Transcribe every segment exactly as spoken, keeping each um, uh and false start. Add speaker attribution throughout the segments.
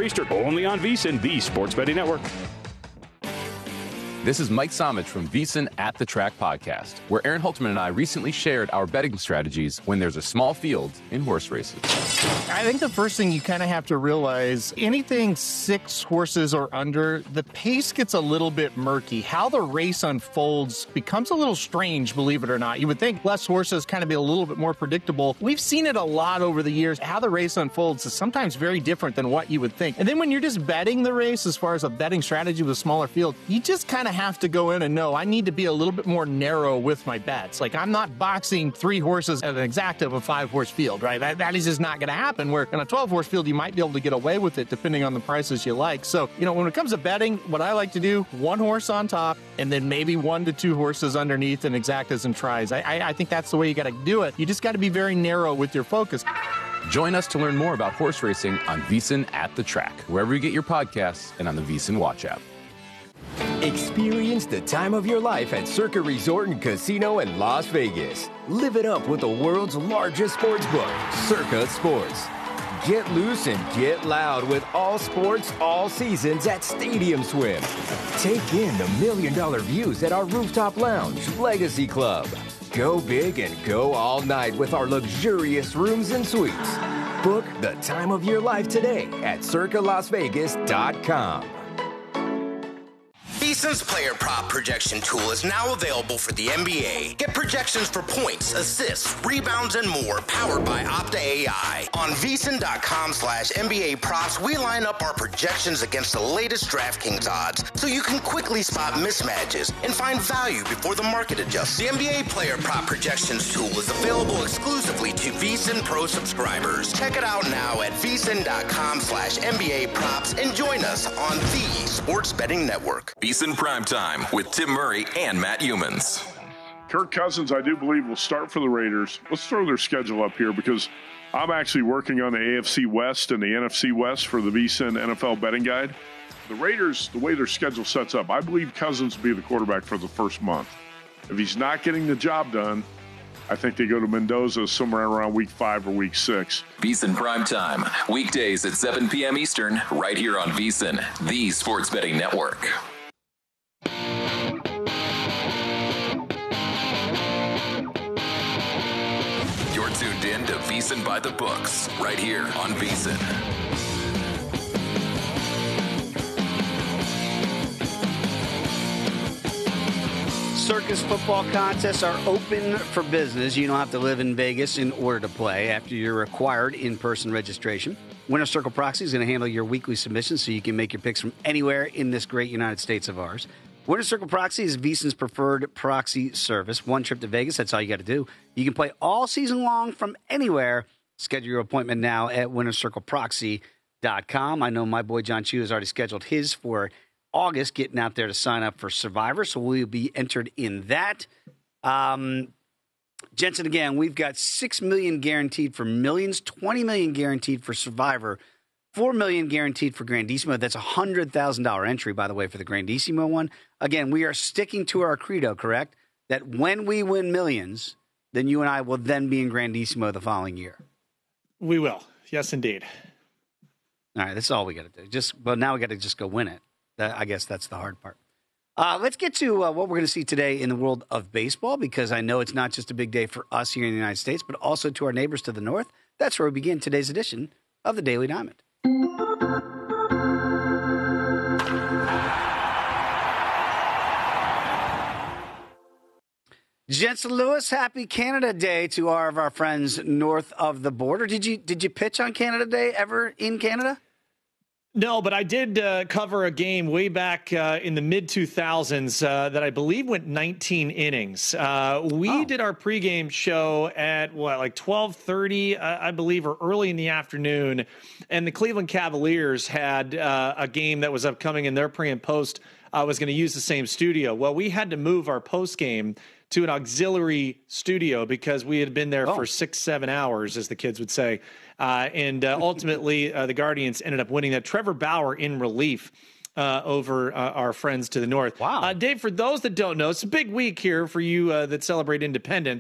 Speaker 1: four Eastern, only on VSiN, the Sports Betting Network.
Speaker 2: This is Mike Somich from VSiN At the Track podcast, where Aaron Holtzman and I recently shared our betting strategies when there's a small field in horse races.
Speaker 3: I think the first thing you kind of have to realize, anything six horses or under, the pace gets a little bit murky. How the race unfolds becomes a little strange, believe it or not. You would think less horses kind of be a little bit more predictable. We've seen it a lot over the years. How the race unfolds is sometimes very different than what you would think. And then when you're just betting the race, as far as a betting strategy with a smaller field, you just kind of have to go in and know I need to be a little bit more narrow with my bets. Like, I'm not boxing three horses at an exact of a five horse field, right? That, that is just not going to happen. Where in a twelve horse field, you might be able to get away with it depending on the prices you like. So, you know, when it comes to betting, what I like to do, one horse on top and then maybe one to two horses underneath and exactas and tries. I, I, I think that's the way you got to do it. You just got to be very narrow with your focus.
Speaker 2: Join us to learn more about horse racing on VSiN At the Track, wherever you get your podcasts and on the VSiN Watch app.
Speaker 4: Experience the time of your life at Circa Resort and Casino in Las Vegas. Live it up with the world's largest sports book, Circa Sports. Get loose and get loud with all sports, all seasons at Stadium Swim. Take in the million-dollar views at our rooftop lounge, Legacy Club. Go big and go all night with our luxurious rooms and suites. Book the time of your life today at circa las vegas dot com.
Speaker 5: VSiN's player prop projection tool is now available for the N B A. Get projections for points, assists, rebounds, and more powered by Opta A I. On VSiN.com slash NBA props, we line up our projections against the latest DraftKings odds so you can quickly spot mismatches and find value before the market adjusts. The N B A player prop projections tool is available exclusively to VSiN Pro subscribers. Check it out now at VSiN.com slash NBA props and join us on the Sports Betting Network.
Speaker 6: VSiN Primetime with Tim Murray and Matt Humans.
Speaker 7: Kirk Cousins, I do believe, will start for the Raiders. Let's throw their schedule up here because I'm actually working on the A F C West and the N F C West for the VSiN N F L Betting Guide. The Raiders, the way their schedule sets up, I believe Cousins will be the quarterback for the first month. If he's not getting the job done, I think they go to Mendoza somewhere around week five or week six.
Speaker 6: VSiN Primetime, weekdays at seven p.m. Eastern, right here on VSiN, the Sports Betting Network. You're tuned in to VSiN by the Books, right here on VSiN.
Speaker 8: Circus football contests are open for business. You don't have to live in Vegas in order to play after your required in-person registration. Winner Circle Proxy is going to handle your weekly submissions so you can make your picks from anywhere in this great United States of ours. Winner Circle Proxy is VSiN's preferred proxy service. One trip to Vegas, that's all you got to do. You can play all season long from anywhere. Schedule your appointment now at winner circle proxy dot com. I know my boy John Chu has already scheduled his for August, getting out there to sign up for Survivor, so we'll be entered in that. Um, Jensen, again, we've got six million dollars guaranteed for Millions, twenty million dollars guaranteed for Survivor, four million dollars guaranteed for Grandissimo. That's a one hundred thousand dollars entry, by the way, for the Grandissimo one. Again, we are sticking to our credo, correct? That when we win Millions, then you and I will then be in Grandissimo the following year.
Speaker 9: We will. Yes, indeed.
Speaker 8: All right, that's all we got to do. Just, well, now we got to just go win it. That, I guess that's the hard part. Uh, let's get to uh, what we're going to see today in the world of baseball, because I know it's not just a big day for us here in the United States, but also to our neighbors to the north. That's where we begin today's edition of the Daily Diamond. Jensen Lewis, happy Canada Day to all of our friends north of the border. Did you did you pitch on Canada Day ever in Canada?
Speaker 9: No, but I did uh, cover a game way back uh, in the mid two thousands uh, that I believe went nineteen innings. Uh, we oh. did our pregame show at, what, like twelve thirty, uh, I believe, or early in the afternoon. And the Cleveland Cavaliers had uh, a game that was upcoming, and their pre and post uh, was going to use the same studio. Well, we had to move our post game to an auxiliary studio because we had been there oh. for six, seven hours, as the kids would say. Uh, and uh, ultimately, uh, the Guardians ended up winning that. Trevor Bauer in relief uh, over uh, our friends to the north.
Speaker 8: Wow.
Speaker 9: Uh, Dave, for those that don't know, it's a big week here for you uh, that celebrate independence.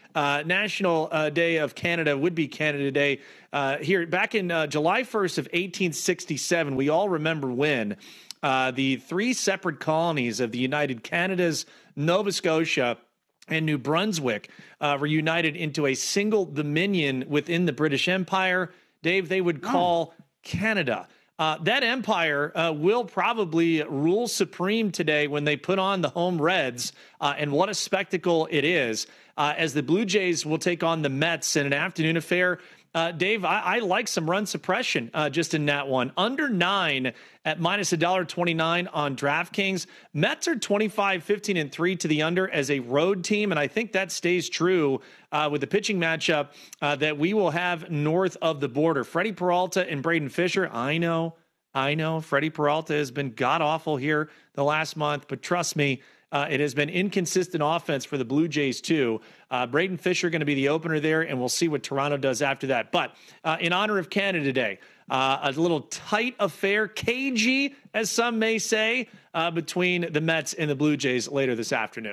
Speaker 9: Uh, National uh, Day of Canada would be Canada Day uh, here back in uh, July first of eighteen sixty-seven. We all remember when uh, the three separate colonies of the United Canadas, Nova Scotia, and New Brunswick uh, were united into a single dominion within the British Empire. Dave, they would call oh. Canada. Uh, that empire uh, will probably rule supreme today when they put on the home Reds, uh, and what a spectacle it is, uh, as the Blue Jays will take on the Mets in an afternoon affair. Uh, Dave, I, I like some run suppression uh, just in that one. Under nine at minus one dollar twenty-nine on DraftKings. Mets are twenty-five, fifteen, and three to the under as a road team, and I think that stays true uh, with the pitching matchup uh, that we will have north of the border. Freddie Peralta and Braden Fisher, I know, I know, Freddie Peralta has been god-awful here the last month, but trust me, Uh, it has been inconsistent offense for the Blue Jays, too. Uh, Braden Fisher going to be the opener there, and we'll see what Toronto does after that. But uh, in honor of Canada Day, uh, a little tight affair, cagey, as some may say, uh, between the Mets and the Blue Jays later this afternoon.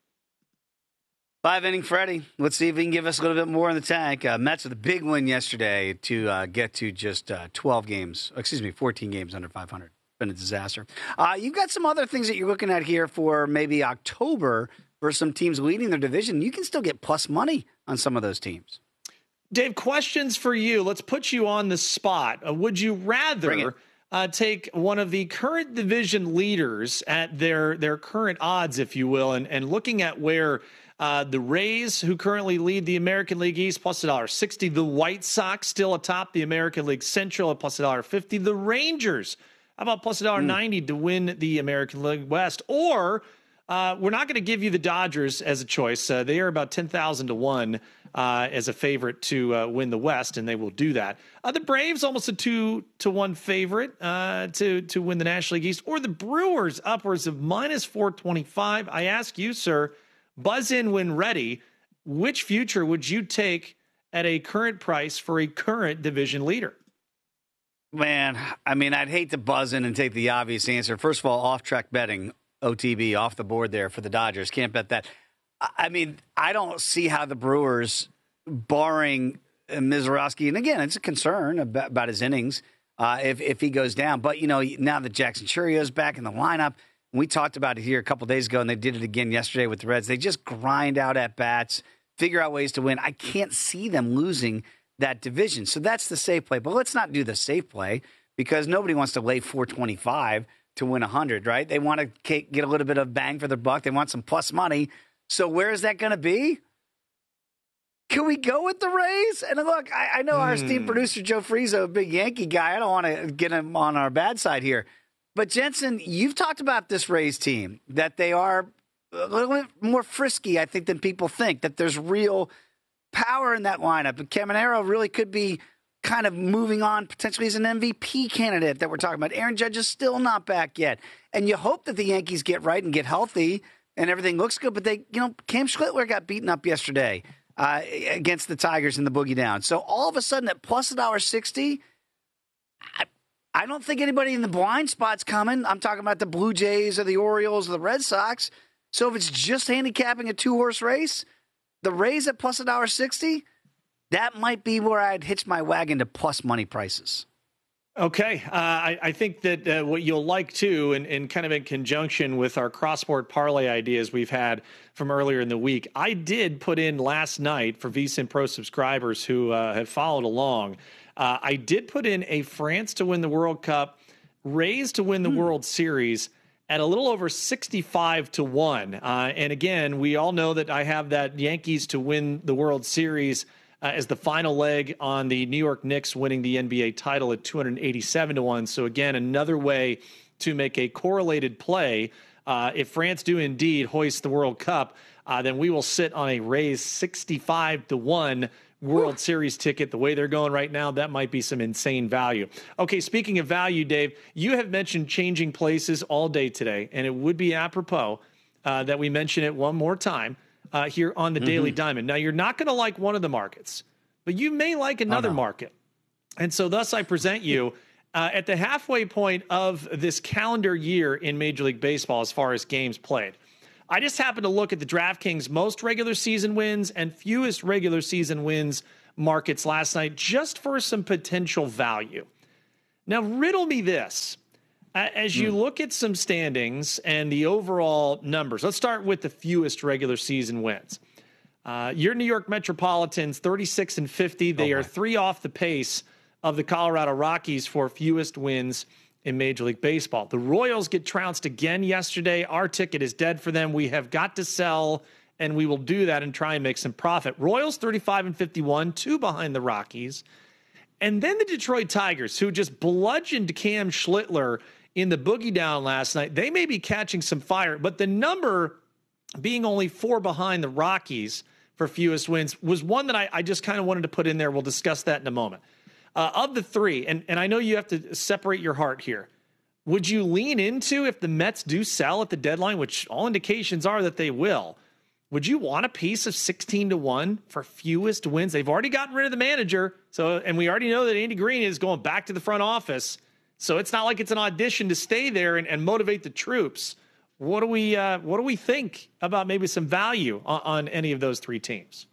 Speaker 8: Five-inning Freddie. Let's see if he can give us a little bit more in the tank. Uh, Mets with a big win yesterday to uh, get to just uh, twelve games. Excuse me, fourteen games under five hundred. Been a disaster. Uh, you've got some other things that you're looking at here for maybe October for some teams leading their division. You can still get plus money on some of those teams.
Speaker 9: Dave, questions for you. Let's put you on the spot. Uh, would you rather uh, take one of the current division leaders at their their current odds, if you will, and, and looking at where uh, the Rays, who currently lead the American League East, plus one dollar sixty, the White Sox still atop the American League Central at plus one dollar fifty, the Rangers, how about plus one dollar ninety mm. to win the American League West? Or uh, we're not going to give you the Dodgers as a choice. Uh, they are about ten thousand to one uh, as a favorite to uh, win the West, and they will do that. Uh, the Braves, almost a two to one favorite uh, to, to win the National League East. Or the Brewers, upwards of minus four twenty-five. I ask you, sir, buzz in when ready. Which future would you take at a current price for a current division leader?
Speaker 8: Man, I mean, I'd hate to buzz in and take the obvious answer. First of all, off-track betting, O T B, off the board there for the Dodgers. Can't bet that. I mean, I don't see how the Brewers, barring Mizorowski, and again, it's a concern about, about his innings uh, if, if he goes down. But, you know, now that Jackson Churrio's back in the lineup, and we talked about it here a couple days ago, and they did it again yesterday with the Reds. They just grind out at-bats, figure out ways to win. I can't see them losing that division. So that's the safe play. But let's not do the safe play because nobody wants to lay four twenty-five to win one hundred, right? They want to get a little bit of bang for their buck. They want some plus money. So where is that going to be? Can we go with the Rays? And look, I, I know our mm. esteemed producer, Joe Frizo, a big Yankee guy. I don't want to get him on our bad side here. But Jensen, you've talked about this Rays team, that they are a little bit more frisky, I think, than people think, that there's real power in that lineup. And Caminero really could be kind of moving on potentially as an M V P candidate that we're talking about. Aaron Judge is still not back yet. And you hope that the Yankees get right and get healthy and everything looks good. But they, you know, Cam Schlittler got beaten up yesterday uh, against the Tigers in the boogie down. So all of a sudden at plus one dollar sixty, I, I don't think anybody in the blind spot's coming. I'm talking about the Blue Jays or the Orioles or the Red Sox. So if it's just handicapping a two-horse race, the Rays at plus one dollar sixty, that might be where I'd hitch my wagon to plus money prices.
Speaker 9: Okay. Uh, I, I think that uh, what you'll like, too, and, and kind of in conjunction with our cross-sport parlay ideas we've had from earlier in the week, I did put in last night for VSiN Pro subscribers who uh, have followed along, uh, I did put in a France to win the World Cup, Rays to win the hmm. World Series, at a little over sixty-five to one. Uh, and again, we all know that I have that Yankees to win the World Series uh, as the final leg on the New York Knicks winning the N B A title at two hundred eighty-seven to one. So again, another way to make a correlated play. Uh, if France do indeed hoist the World Cup, uh, then we will sit on a Rays sixty-five to one World Series ticket. The way they're going right now, that might be some insane value. Okay, speaking of value, Dave, you have mentioned changing places all day today, and it would be apropos uh, that we mention it one more time uh, here on the mm-hmm. Daily Diamond. Now, you're not going to like one of the markets, but you may like another oh, no. market. And so thus I present you uh, at the halfway point of this calendar year in Major League Baseball as far as games played. I just happened to look at the DraftKings most regular season wins and fewest regular season wins markets last night just for some potential value. Now, riddle me this. As you look at some standings and the overall numbers, let's start with the fewest regular season wins. Uh, your New York Metropolitans, thirty-six and fifty. They oh are three off the pace of the Colorado Rockies for fewest wins in Major League Baseball. The Royals get trounced again yesterday. Our ticket is dead for them. We have got to sell, and we will do that and try and make some profit. Royals, thirty-five and fifty-one, two behind the Rockies. And then the Detroit Tigers, who just bludgeoned Cam Schlittler in the boogie down last night. They may be catching some fire, but the number being only four behind the Rockies for fewest wins was one that I, I just kind of wanted to put in there. We'll discuss that in a moment. Uh, of the three, and, and I know you have to separate your heart here, would you lean into, if the Mets do sell at the deadline, which all indications are that they will, would you want a piece of sixteen to one for fewest wins? They've already gotten rid of the manager, so and we already know that Andy Green is going back to the front office, so it's not like it's an audition to stay there and, and motivate the troops. What do we uh, what do we think about maybe some value on, on any of those three teams?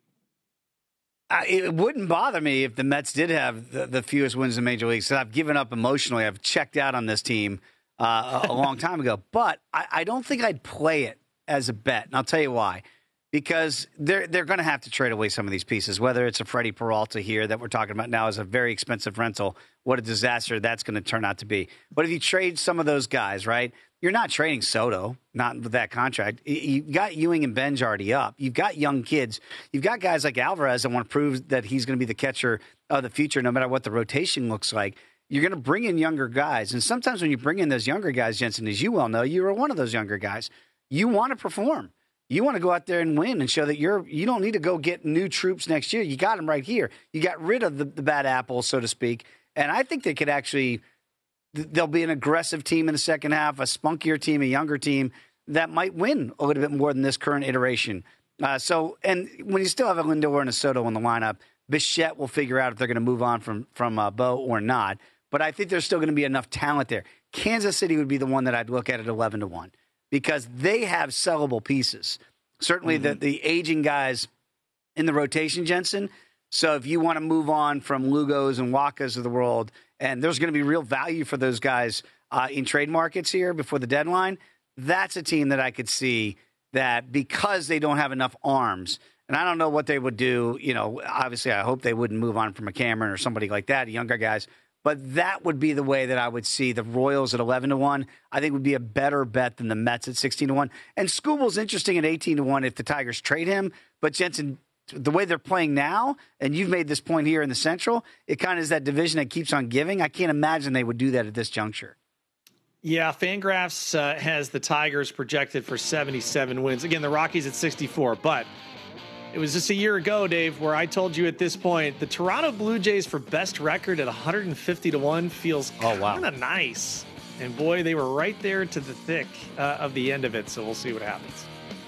Speaker 8: Uh, it wouldn't bother me if the Mets did have the, the fewest wins in Major League. So I've given up emotionally. I've checked out on this team uh, a, a long time ago. But I, I don't think I'd play it as a bet. And I'll tell you why. Because they're they're going to have to trade away some of these pieces, whether it's a Freddie Peralta here that we're talking about now is a very expensive rental. What a disaster that's going to turn out to be. But if you trade some of those guys, right, you're not trading Soto, not with that contract. You've got Ewing and Benj already up. You've got young kids. You've got guys like Alvarez that want to prove that he's going to be the catcher of the future no matter what the rotation looks like. You're going to bring in younger guys. And sometimes when you bring in those younger guys, Jensen, as you well know, you were one of those younger guys. You want to perform. You want to go out there and win and show that you're, you don't need to go get new troops next year. You got them right here. You got rid of the, the bad apples, so to speak. And I think they could actually, they'll be an aggressive team in the second half, a spunkier team, a younger team that might win a little bit more than this current iteration. Uh, so, and when you still have a Lindor and a Soto in the lineup, Bichette will figure out if they're going to move on from, from uh, Bo or not. But I think there's still going to be enough talent there. Kansas City would be the one that I'd look at at eleven to one. Because they have sellable pieces. Certainly mm-hmm. the, the aging guys in the rotation, Jensen. So if you want to move on from Lugos and Wakas of the world, and there's going to be real value for those guys uh, in trade markets here before the deadline, that's a team that I could see that because they don't have enough arms, and I don't know what they would do. You know, obviously I hope they wouldn't move on from a Cameron or somebody like that, younger guys. But that would be the way that I would see the Royals at eleven to one. I think would be a better bet than the Mets at sixteen to one. And Skubal's interesting at eighteen to one if the Tigers trade him. But Jensen, the way they're playing now, and you've made this point here in the Central, it kind of is that division that keeps on giving. I can't imagine they would do that at this juncture.
Speaker 9: Yeah, Fangraphs uh, has the Tigers projected for seventy-seven wins. Again, the Rockies at sixty-four, but it was just a year ago, Dave, where I told you at this point, the Toronto Blue Jays for best record at one hundred fifty to one feels
Speaker 8: oh, wow.
Speaker 9: kind of nice. And boy, they were right there to the thick uh, of the end of it, so we'll see what happens.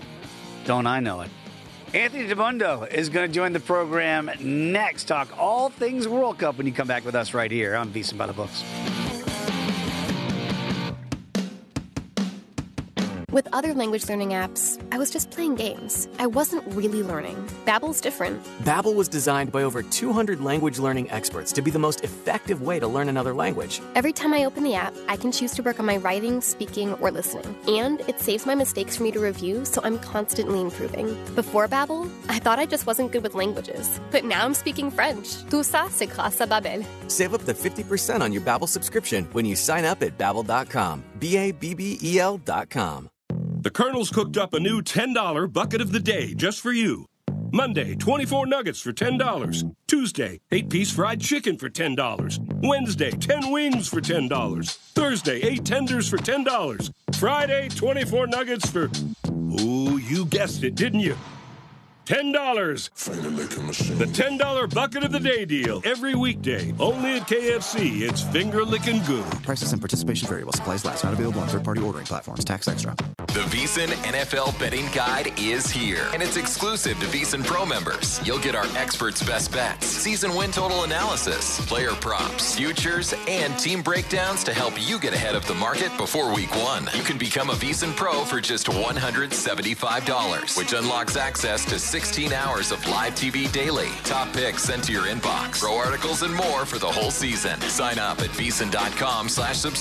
Speaker 8: Don't I know it. Anthony DeMundo is going to join the program next. Talk all things World Cup when you come back with us right here on VSiN by the Books.
Speaker 10: With other language learning apps, I was just playing games. I wasn't really learning. Babbel's different.
Speaker 11: Babbel was designed by over two hundred language learning experts to be the most effective way to learn another language.
Speaker 10: Every time I open the app, I can choose to work on my writing, speaking, or listening. And it saves my mistakes for me to review, so I'm constantly improving. Before Babbel, I thought I just wasn't good with languages. But now I'm speaking French. Tout ça, c'est grâce à Babbel.
Speaker 11: Save up to fifty percent on your Babbel subscription when you sign up at Babbel dot com. B A B B E L dot com.
Speaker 12: The Colonel's cooked up a new ten dollar bucket of the day just for you. Monday, twenty-four nuggets for ten dollars. Tuesday, eight-piece fried chicken for ten dollars. Wednesday, ten wings for ten dollars. Thursday, eight tenders for ten dollars. Friday, twenty-four nuggets for... Oh, you guessed it, didn't you? ten dollars. The ten dollar bucket of the day deal. Every weekday. Only at K F C. It's finger-licking good.
Speaker 13: Prices and participation variable. Supplies last. Not available on third-party ordering platforms. Tax extra.
Speaker 6: The VEASAN N F L Betting Guide is here, and it's exclusive to VEASAN Pro members. You'll get our experts' best bets, season win total analysis, player props, futures, and team breakdowns to help you get ahead of the market before week one. You can become a VEASAN Pro for just one hundred seventy-five dollars, which unlocks access to sixteen hours of live T V daily, top picks sent to your inbox, pro articles, and more for the whole season. Sign up at VEASAN dot com slash subscribe